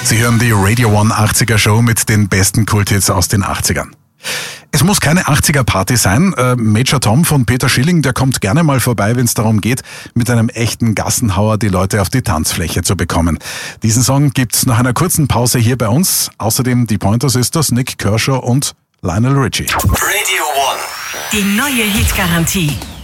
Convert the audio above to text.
Sie hören die Radio One 80er Show mit den besten Kulthits aus den 80ern. Es muss keine 80er-Party sein. Major Tom von Peter Schilling, der kommt gerne mal vorbei, wenn es darum geht, mit einem echten Gassenhauer die Leute auf die Tanzfläche zu bekommen. Diesen Song gibt's nach einer kurzen Pause hier bei uns. Außerdem die Pointer Sisters, Nick Kershaw und Lionel Richie. Radio One. Die neue Hitgarantie.